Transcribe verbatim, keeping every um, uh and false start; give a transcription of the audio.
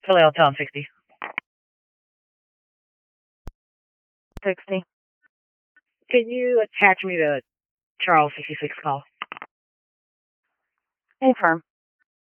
Hello, Tom sixty. sixty. Can you attach me to Charles sixty-six call? Affirm.